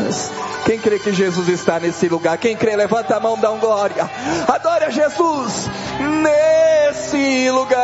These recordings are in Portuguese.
Jesus. Quem crê que Jesus está nesse lugar? Quem crê, levanta a mão, dá um glória. Adore a Jesus nesse lugar.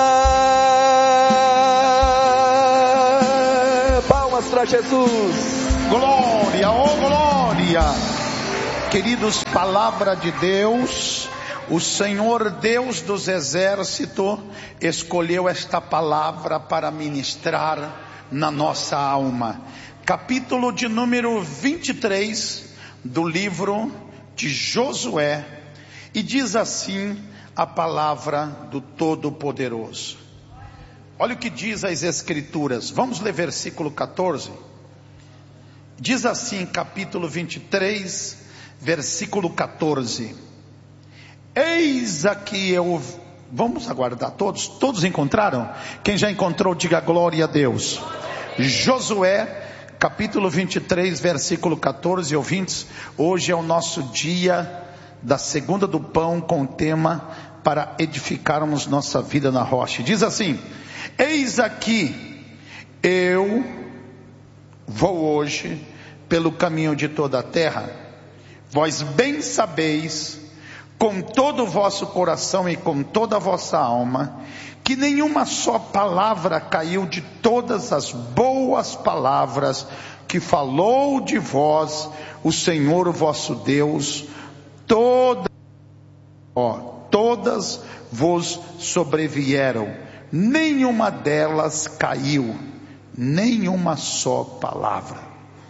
Palmas para Jesus. Glória, oh glória. Queridos, palavra de Deus. O Senhor Deus dos exércitos escolheu esta palavra para ministrar na nossa alma. Capítulo de número 23 do livro de Josué, e diz assim a palavra do Todo-Poderoso. Olha o que diz as Escrituras. Vamos ler versículo 14. Diz assim, capítulo 23, versículo 14. Eis aqui eu... Vamos aguardar todos? Todos encontraram? Quem já encontrou, diga glória a Deus. Josué, capítulo 23, versículo 14, ouvintes. Hoje é o nosso dia da segunda do pão, com o tema para edificarmos nossa vida na rocha. Diz assim: eis aqui eu vou hoje pelo caminho de toda a terra. Vós bem sabeis, com todo o vosso coração e com toda a vossa alma, que nenhuma só palavra caiu de todas as boas palavras que falou de vós o Senhor vosso Deus. Todas vos sobrevieram, nenhuma delas caiu, nenhuma só palavra.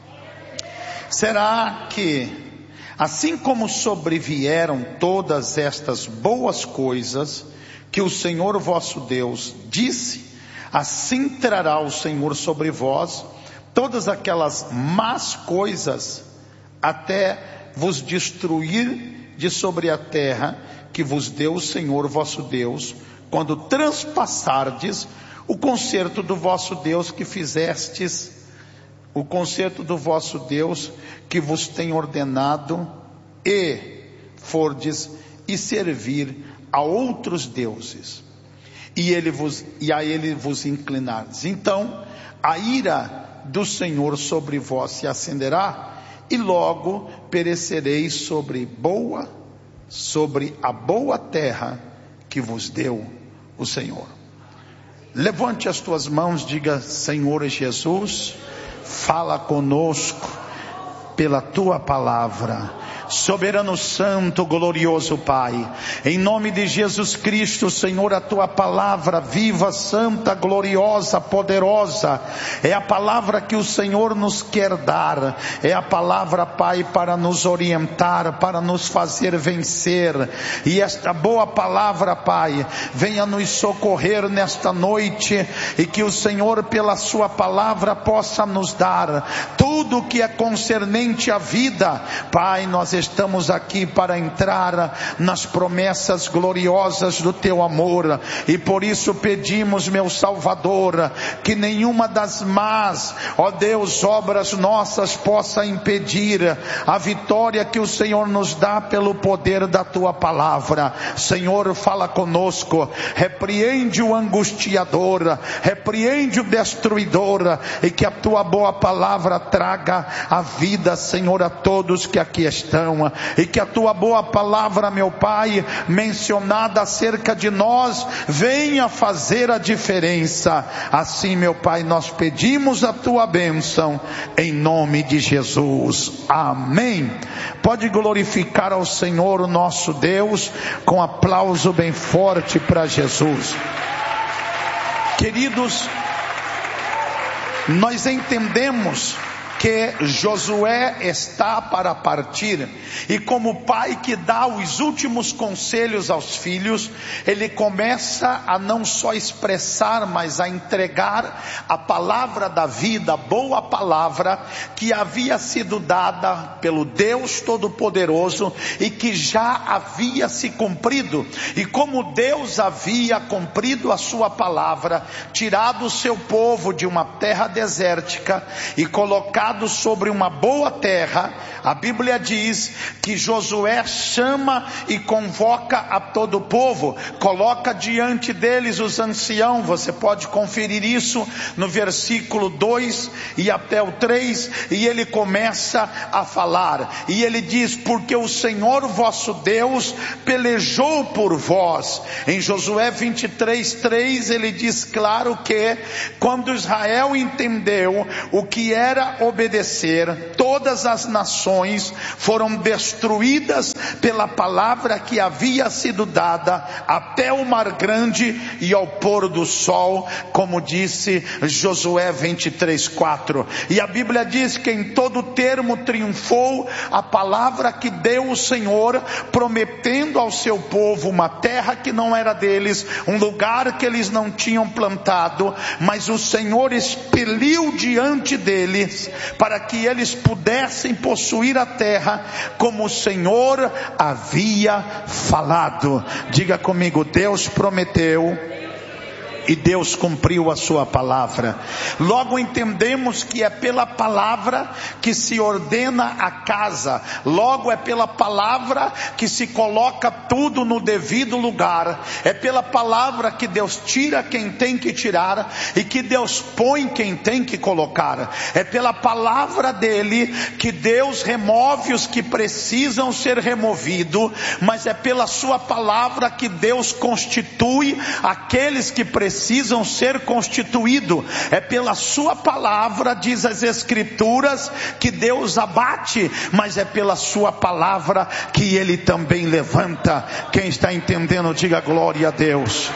Será que assim como sobrevieram todas estas boas coisas que o Senhor vosso Deus disse, assim trará o Senhor sobre vós todas aquelas más coisas, até vos destruir de sobre a terra que vos deu o Senhor vosso Deus, quando transpassardes o concerto do vosso Deus que fizestes, o concerto do vosso Deus que vos tem ordenado, e fordes e servir a outros deuses, e a ele vos inclinardes. Então a ira do Senhor sobre vós se acenderá, e logo perecereis sobre a boa terra que vos deu o Senhor. Levante as tuas mãos, diga: Senhor Jesus, fala conosco pela tua palavra. Soberano Santo, glorioso Pai, em nome de Jesus Cristo, Senhor, a tua palavra viva, santa, gloriosa, poderosa, é a palavra que o Senhor nos quer dar, é a palavra, Pai, para nos orientar, para nos fazer vencer, e esta boa palavra, Pai, venha nos socorrer nesta noite, e que o Senhor, pela sua palavra, possa nos dar tudo o que é concernente à vida. Pai, nós estamos aqui para entrar nas promessas gloriosas do teu amor, e por isso pedimos, meu Salvador, que nenhuma das más, ó Deus, obras nossas possa impedir a vitória que o Senhor nos dá pelo poder da tua palavra. Senhor, fala conosco, repreende o angustiador, repreende o destruidor, e que a tua boa palavra traga a vida, Senhor, a todos que aqui estão, e que a tua boa palavra, meu Pai, mencionada acerca de nós, venha fazer a diferença. Assim, meu Pai, nós pedimos a tua bênção em nome de Jesus, amém. Pode glorificar ao Senhor, o nosso Deus, com aplauso bem forte para Jesus. Queridos, nós entendemos que Josué está para partir, e como pai que dá os últimos conselhos aos filhos, ele começa a não só expressar, mas a entregar a palavra da vida, a boa palavra que havia sido dada pelo Deus Todo-Poderoso e que já havia se cumprido. E como Deus havia cumprido a sua palavra, tirado o seu povo de uma terra desértica e colocado colocado sobre uma boa terra, a Bíblia diz que Josué chama e convoca a todo o povo, coloca diante deles os anciãos. Você pode conferir isso no versículo 2 e até o 3, e ele começa a falar, e ele diz: porque o Senhor vosso Deus pelejou por vós. Em Josué 23:3 ele diz claro que quando Israel entendeu o que era obedecer, todas as nações foram destruídas pela palavra que havia sido dada até o mar grande e ao pôr do sol, como disse Josué 23:4. E a Bíblia diz que em todo termo triunfou a palavra que deu o Senhor, prometendo ao seu povo uma terra que não era deles, um lugar que eles não tinham plantado, mas o Senhor expeliu diante deles para que eles pudessem possuir a terra como o Senhor havia falado. Diga comigo: Deus prometeu e Deus cumpriu a sua palavra. Logo entendemos que é pela palavra que se ordena a casa, logo é pela palavra que se coloca tudo no devido lugar, é pela palavra que Deus tira quem tem que tirar e que Deus põe quem tem que colocar, é pela palavra dele que Deus remove os que precisam ser removidos, mas é pela sua palavra que Deus constitui aqueles que precisam ser constituídos. É pela sua palavra, diz as Escrituras, que Deus abate, mas é pela sua palavra que ele também levanta. Quem está entendendo, diga glória a Deus.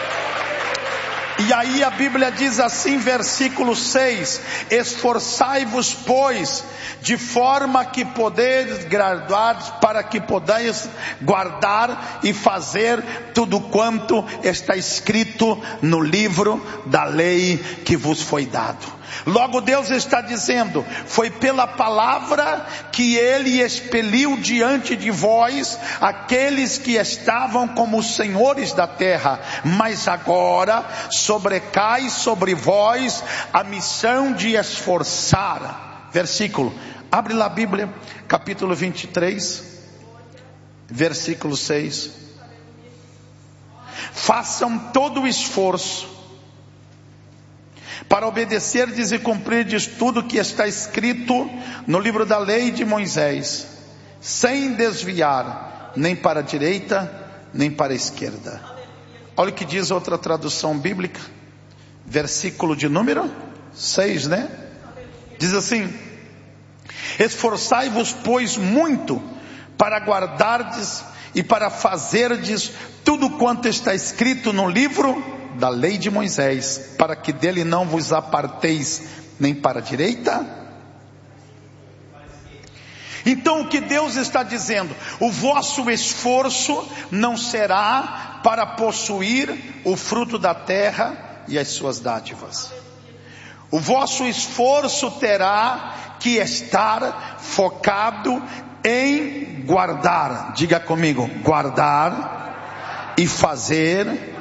E aí a Bíblia diz assim, versículo 6: esforçai-vos, pois, de forma que podeis guardar, para que podeis guardar e fazer tudo quanto está escrito no livro da lei que vos foi dado. Logo Deus está dizendo: foi pela palavra que ele expeliu diante de vós aqueles que estavam como os senhores da terra, mas agora sobrecai sobre vós a missão de esforçar. Versículo, abre lá a Bíblia, capítulo 23, versículo 6. Façam todo o esforço para obedecerdes e cumprirdes tudo que está escrito no livro da lei de Moisés, sem desviar nem para a direita nem para a esquerda. Olha o que diz outra tradução bíblica, versículo de número 6, né? Diz assim: esforçai-vos, pois, muito para guardardes e para fazerdes tudo quanto está escrito no livro da lei de Moisés, para que dele não vos aparteis nem para a direita. Então o que Deus está dizendo? O vosso esforço não será para possuir o fruto da terra e as suas dádivas. O vosso esforço terá que estar focado em guardar. Diga comigo: guardar e fazer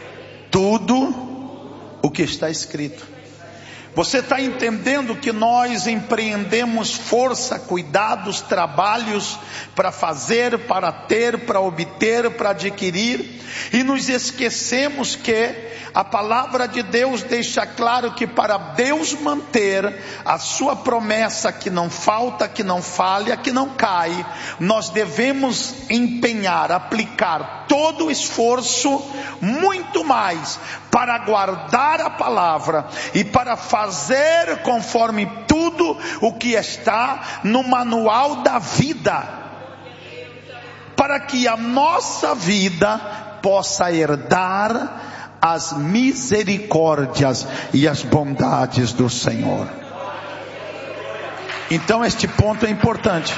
tudo o que está escrito. Você está entendendo que nós empreendemos força, cuidados, trabalhos para fazer, para ter, para obter, para adquirir, e nos esquecemos que a palavra de Deus deixa claro que para Deus manter a sua promessa, que não falta, que não falha, que não cai, nós devemos empenhar, aplicar todo o esforço, muito mais, para guardar a palavra e para fazer conforme tudo o que está no manual da vida, para que a nossa vida possa herdar as misericórdias e as bondades do Senhor. Então este ponto é importante.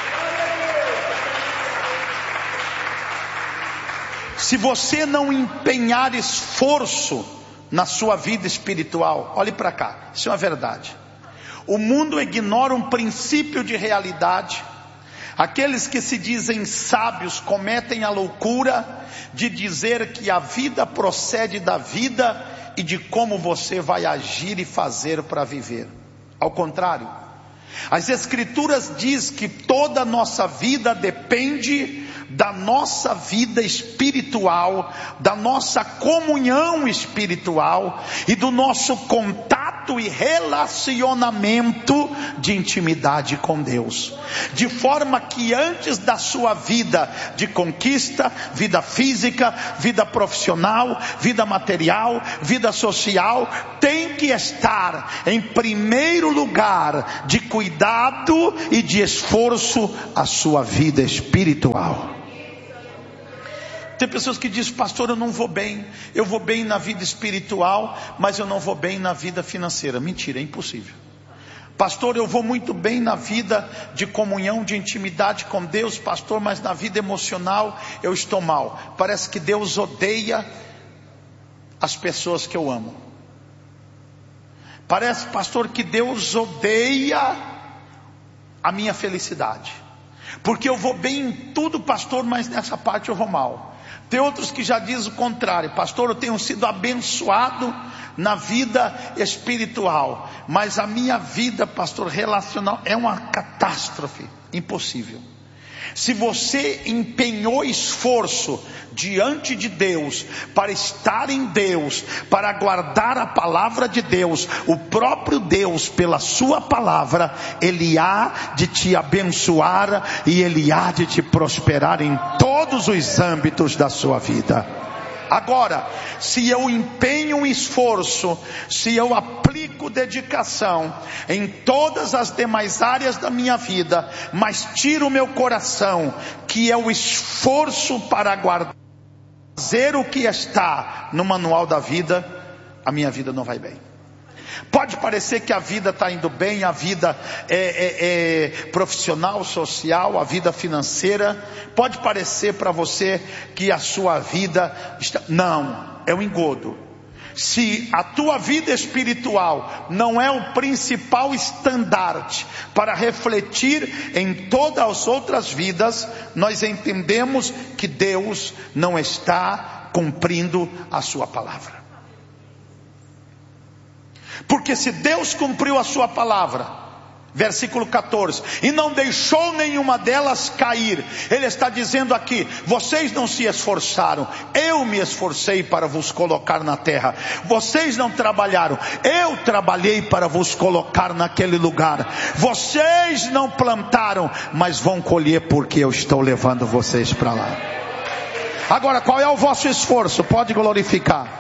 Se você não empenhar esforço na sua vida espiritual, olhe para cá, isso é uma verdade. O mundo ignora um princípio de realidade. Aqueles que se dizem sábios cometem a loucura de dizer que a vida procede da vida e de como você vai agir e fazer para viver. Ao contrário, As Escrituras diz que toda a nossa vida depende da nossa vida espiritual, da nossa comunhão espiritual e do nosso contato e relacionamento de intimidade com Deus. De forma que antes da sua vida de conquista, vida física, vida profissional, vida material, vida social, tem que estar em primeiro lugar de cuidado e de esforço a sua vida espiritual. Tem pessoas que dizem: pastor, eu não vou bem, eu vou bem na vida espiritual, mas eu não vou bem na vida financeira. Mentira, é impossível. Pastor, eu vou muito bem na vida de comunhão, de intimidade com Deus, pastor, mas na vida emocional eu estou mal. Parece que Deus odeia as pessoas que eu amo. Parece, pastor, que Deus odeia a minha felicidade, porque eu vou bem em tudo, pastor, mas nessa parte eu vou mal. Tem outros que já dizem o contrário: pastor, eu tenho sido abençoado na vida espiritual, mas a minha vida, pastor, relacional é uma catástrofe, impossível. Se você empenhou esforço diante de Deus, para estar em Deus, para guardar a palavra de Deus, o próprio Deus, pela sua palavra, Ele há de te abençoar e Ele há de te prosperar em todos os âmbitos da sua vida. Agora, se eu empenho um esforço, se eu aplico dedicação em todas as demais áreas da minha vida, mas tiro o meu coração, que é o esforço para guardar, fazer o que está no manual da vida, a minha vida não vai bem. Pode parecer que a vida está indo bem, a vida profissional, social, a vida financeira. Pode parecer para você que a sua vida está... Não, é um engodo. Se a tua vida espiritual não é o principal estandarte para refletir em todas as outras vidas, nós entendemos que Deus não está cumprindo a sua palavra. Porque se Deus cumpriu a sua palavra, versículo 14, e não deixou nenhuma delas cair, Ele está dizendo aqui: vocês não se esforçaram, eu me esforcei para vos colocar na terra. Vocês não trabalharam, eu trabalhei para vos colocar naquele lugar. Vocês não plantaram, mas vão colher, porque eu estou levando vocês para lá. Agora, qual é o vosso esforço? Pode glorificar.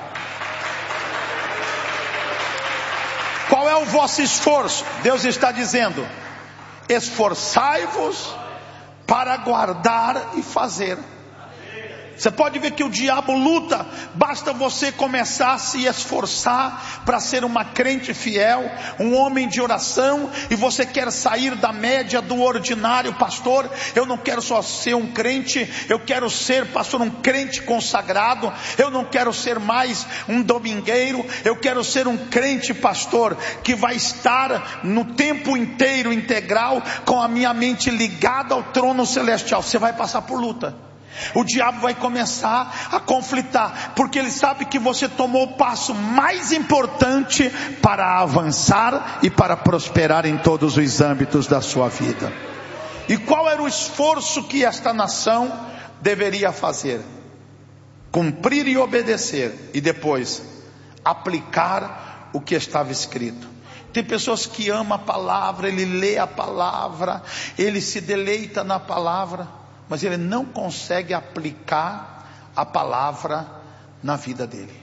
Qual é o vosso esforço? Deus está dizendo: esforçai-vos para guardar e fazer. Você pode ver que o diabo luta. Basta você começar a se esforçar para ser uma crente fiel, um homem de oração, e você quer sair da média, do ordinário. Pastor, eu não quero só ser um crente, eu quero ser, pastor, um crente consagrado. Eu não quero ser mais um domingueiro, eu quero ser um crente, pastor, que vai estar no tempo inteiro, integral, com a minha mente ligada ao trono celestial. Você vai passar por luta. O diabo vai começar a conflitar, porque ele sabe que você tomou o passo mais importante para avançar e para prosperar em todos os âmbitos da sua vida. E qual era o esforço que esta nação deveria fazer? Cumprir e obedecer, e depois aplicar o que estava escrito. Tem pessoas que amam a palavra, ele lê a palavra, ele se deleita na palavra, mas ele não consegue aplicar a palavra na vida dele.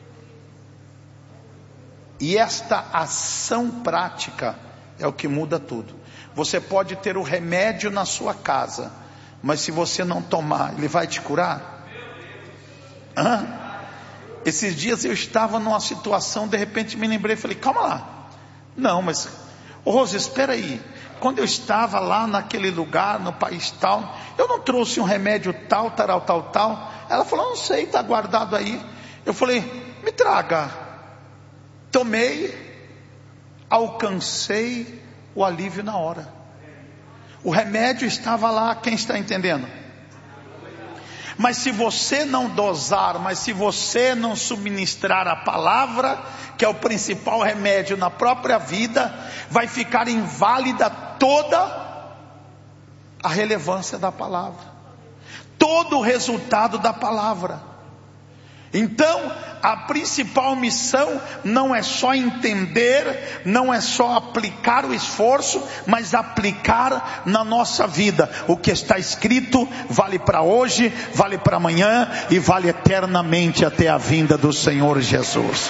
E esta ação prática é o que muda tudo. Você pode ter o remédio na sua casa, mas se você não tomar, ele vai te curar? Esses dias eu estava numa situação, de repente me lembrei, falei: calma lá. Não, mas Rose, espera aí. Quando eu estava lá naquele lugar, no país tal, eu não trouxe um remédio tal, tal. Ela falou: não sei, está guardado aí. Eu falei: me traga. Tomei, alcancei o alívio na hora. O remédio estava lá, quem está entendendo? Mas se você não dosar, mas se você não subministrar a palavra, que é o principal remédio na própria vida, vai ficar inválida toda a relevância da palavra, todo o resultado da palavra. Então, a principal missão não é só entender, não é só aplicar o esforço, mas aplicar na nossa vida. O que está escrito vale para hoje, vale para amanhã e vale eternamente até a vinda do Senhor Jesus.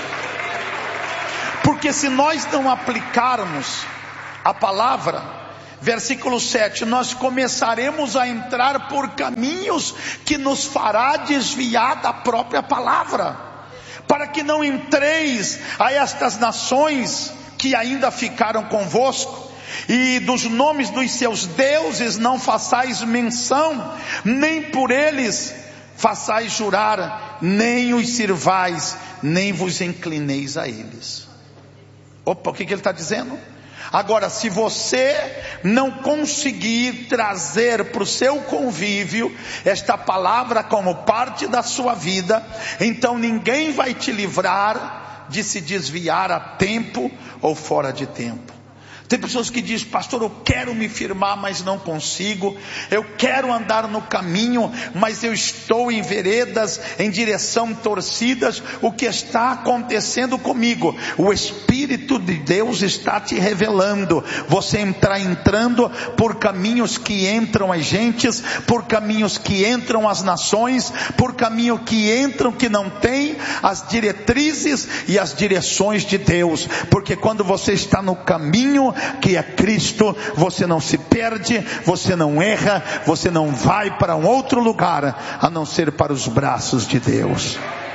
Porque se nós não aplicarmos a palavra, versículo 7, nós começaremos a entrar por caminhos que nos fará desviar da própria palavra, para que não entreis a estas nações que ainda ficaram convosco, e dos nomes dos seus deuses não façais menção, nem por eles façais jurar, nem os sirvais, nem vos inclineis a eles. Opa, o que ele está dizendo? Agora, se você não conseguir trazer para o seu convívio esta palavra como parte da sua vida, então ninguém vai te livrar de se desviar a tempo ou fora de tempo. Tem pessoas que dizem: pastor, eu quero me firmar, mas não consigo. Eu quero andar no caminho, mas eu estou em veredas, em direção torcidas. O que está acontecendo comigo? O Espírito de Deus está te revelando. Você entrando por caminhos que entram as gentes, por caminhos que entram as nações, por caminho que entram que não tem as diretrizes e as direções de Deus. Porque quando você está no caminho que é Cristo, você não se perde, você não erra, você não vai para um outro lugar, a não ser para os braços de Deus.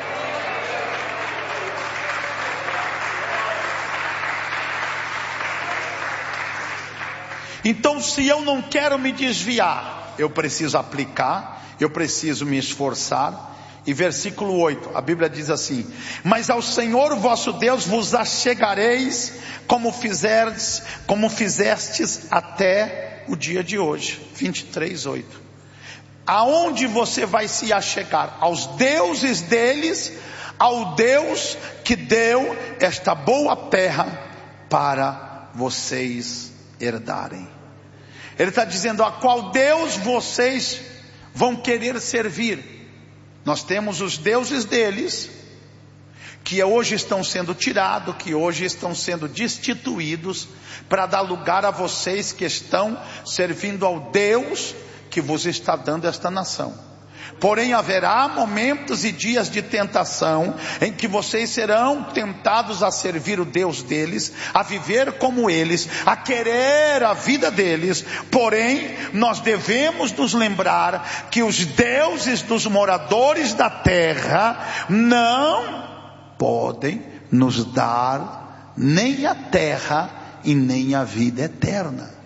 Então, se eu não quero me desviar, eu preciso aplicar, eu preciso me esforçar. E versículo 8, a Bíblia diz assim: mas ao Senhor vosso Deus vos achegareis, como fizestes até o dia de hoje. 23:8. Aonde você vai se achegar? Aos deuses deles, ao Deus que deu esta boa terra para vocês herdarem. Ele está dizendo: a qual Deus vocês vão querer servir? Nós temos os deuses deles, que hoje estão sendo tirados, que hoje estão sendo destituídos, para dar lugar a vocês que estão servindo ao Deus que vos está dando esta nação. Porém haverá momentos e dias de tentação, em que vocês serão tentados a servir o Deus deles, a viver como eles, a querer a vida deles. Porém, nós devemos nos lembrar que os deuses dos moradores da terra não podem nos dar nem a terra e nem a vida eterna.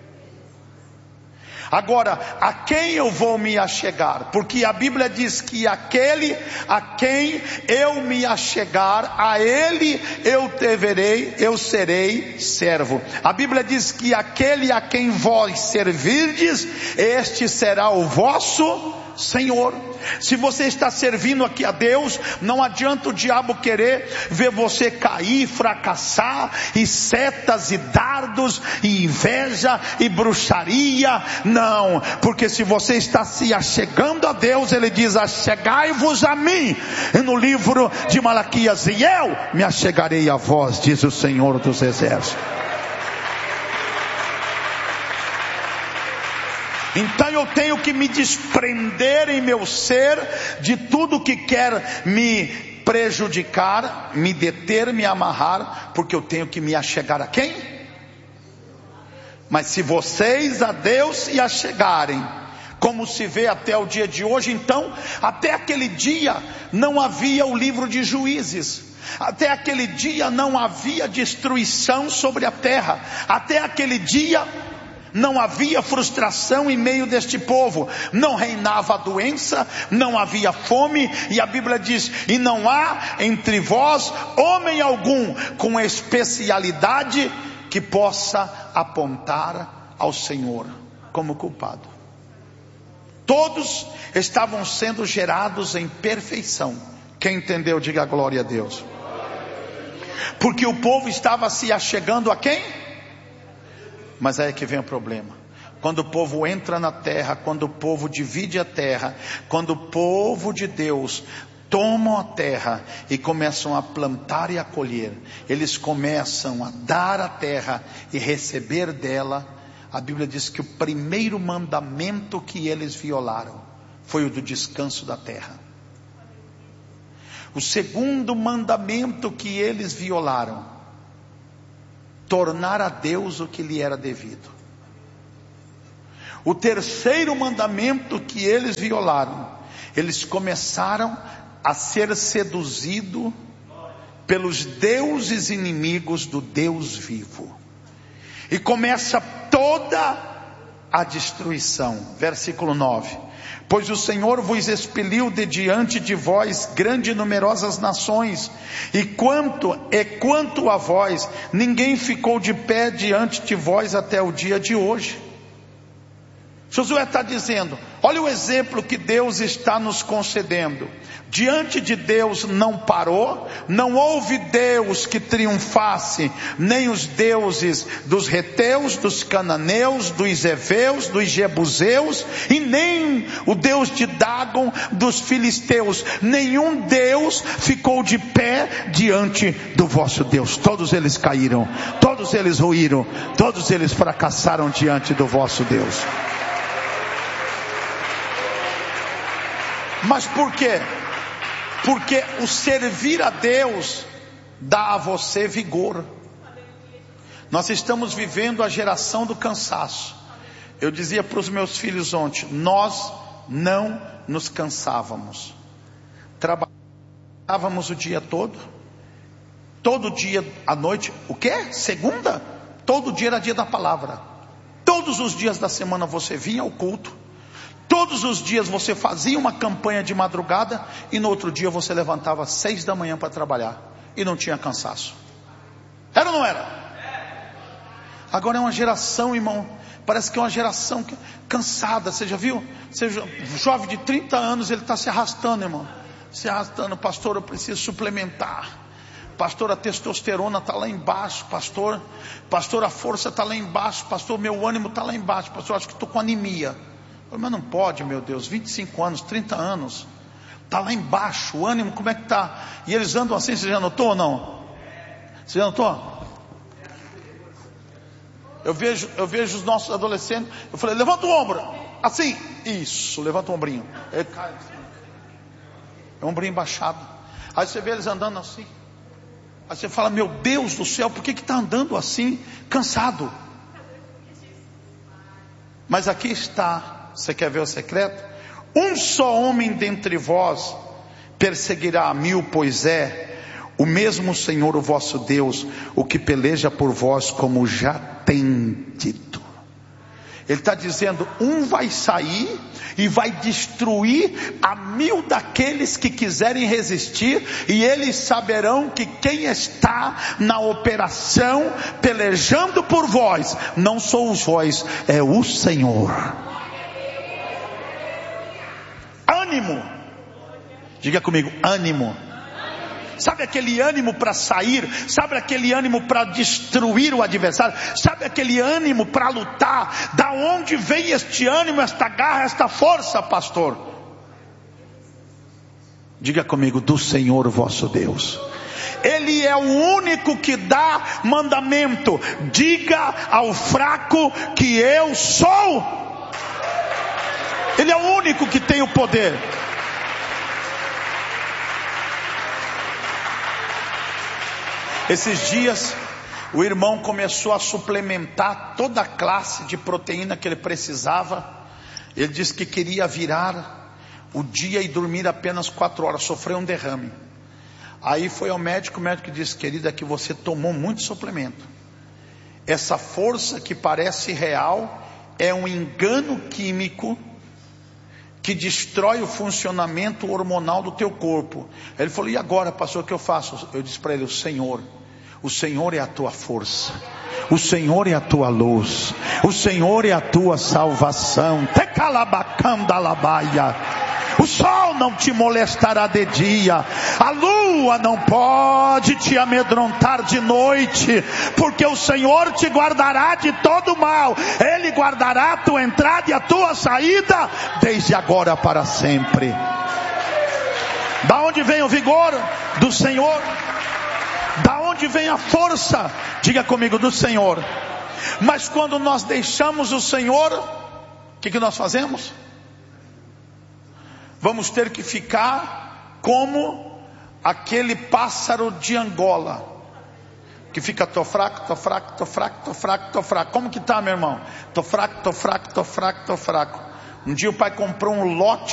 Agora, a quem eu vou me achegar? Porque a Bíblia diz que aquele a quem eu me achegar, a ele eu serei servo. A Bíblia diz que aquele a quem vós servirdes, este será o vosso Senhor. Se você está servindo aqui a Deus, não adianta o diabo querer ver você cair, fracassar, e setas e dardos, e inveja e bruxaria. Não, porque se você está se achegando a Deus, ele diz: achegai-vos a mim. E no livro de Malaquias: e eu me achegarei a vós, diz o Senhor dos Exércitos. Então eu tenho que me desprender em meu ser de tudo que quer me prejudicar, me deter, me amarrar, porque eu tenho que me achegar a quem? Mas se vocês a Deus se achegarem, como se vê até o dia de hoje, então até aquele dia não havia o livro de Juízes. Até aquele dia não havia destruição sobre a terra. Até aquele dia não havia frustração em meio deste povo, não reinava a doença, não havia fome, e a Bíblia diz: e não há entre vós homem algum com especialidade que possa apontar ao Senhor como culpado. Todos estavam sendo gerados em perfeição. Quem entendeu, diga glória a Deus. Porque o povo estava se achegando a quem? Mas aí é que vem o problema. Quando o povo entra na terra, quando o povo divide a terra, quando o povo de Deus tomam a terra e começam a plantar e a colher, eles começam a dar a terra e receber dela. A Bíblia diz que o primeiro mandamento que eles violaram foi o do descanso da terra. O segundo mandamento que eles violaram, tornar a Deus o que lhe era devido. O terceiro mandamento que eles violaram, eles começaram a ser seduzidos pelos deuses inimigos do Deus vivo. E começa toda a destruição. Versículo 9. Pois o Senhor vos expeliu de diante de vós grandes e numerosas nações, e quanto a vós, ninguém ficou de pé diante de vós até o dia de hoje. Josué está dizendo, olha o exemplo que Deus está nos concedendo. Diante de Deus não parou, não houve Deus que triunfasse, nem os deuses dos heteus, dos cananeus, dos heveus, dos jebuseus, e nem o Deus de Dagon, dos filisteus. Nenhum Deus ficou de pé diante do vosso Deus. Todos eles caíram, todos eles ruíram, todos eles fracassaram diante do vosso Deus. Mas por quê? Porque o servir a Deus dá a você vigor. Nós estamos vivendo a geração do cansaço. Eu dizia para os meus filhos ontem, nós não nos cansávamos. Trabalhávamos o dia todo dia à noite. O quê? Segunda? Todo dia era dia da palavra. Todos os dias da semana você vinha ao culto. Todos os dias você fazia uma campanha de madrugada, e no outro dia você levantava às 6 da manhã para trabalhar, e não tinha cansaço. Era ou não era? Agora é uma geração, irmão, parece que é uma geração cansada. Você já viu? Seja jovem de 30 anos, ele está se arrastando, irmão. Se arrastando, pastor, eu preciso suplementar. Pastor, a testosterona está lá embaixo. Pastor, a força está lá embaixo. Pastor, meu ânimo está lá embaixo. Pastor, acho que estou com anemia. Mas não pode, meu Deus, 25 anos, 30 anos, está lá embaixo, o ânimo como é que está? E eles andam assim, você já notou ou não? Você já notou? Eu vejo os nossos adolescentes, eu falei, levanta o ombro, assim, isso, levanta o ombrinho, ele cai assim, é o ombrinho baixado, aí você vê eles andando assim, aí você fala, meu Deus do céu, por que está andando assim, cansado? Mas aqui está. Você quer ver o secreto? Um só homem dentre vós perseguirá a 1000, pois é o mesmo Senhor o vosso Deus, o que peleja por vós, como já tem dito. Ele está dizendo, um vai sair e vai destruir a 1000 daqueles que quiserem resistir, e eles saberão que quem está na operação pelejando por vós, não sois vós, é o Senhor. Ânimo, diga comigo, ânimo. Sabe aquele ânimo para sair? Sabe aquele ânimo para destruir o adversário? Sabe aquele ânimo para lutar? Da onde vem este ânimo, esta garra, esta força, pastor? Diga comigo, do Senhor vosso Deus. Ele é o único que dá mandamento. Diga ao fraco que eu sou. Ele é o único que tem o poder. Esses dias o irmão começou a suplementar toda a classe de proteína que ele precisava. Ele disse que queria virar o dia e dormir apenas 4 horas, sofreu um derrame. Aí foi ao médico, o médico disse, querida, que você tomou muito suplemento. Essa força que parece real é um engano químico que destrói o funcionamento hormonal do teu corpo. Ele falou, e agora, pastor, o que eu faço? Eu disse para ele, o Senhor, O Senhor é a tua força, o Senhor é a tua luz, o Senhor é a tua salvação. O sol não te molestará de dia, a lua não pode te amedrontar de noite, porque o Senhor te guardará de todo mal. Ele guardará a tua entrada e a tua saída, desde agora para sempre. Da onde vem o vigor? Do Senhor. Da onde vem a força? Diga comigo, do Senhor. Mas quando nós deixamos o Senhor, o que nós fazemos? Vamos ter que ficar como aquele pássaro de Angola, que fica tô fraco, tô fraco, tô fraco, tô fraco, tô fraco. Como que tá, meu irmão? Tô fraco, tô fraco, tô fraco, tô fraco. Um dia o pai comprou um lote